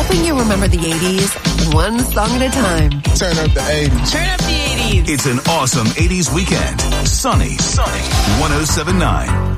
helping you remember the 80s, one song at a time. Turn up the 80s. Turn up the 80s. It's an awesome 80s weekend. Sunny 107.9.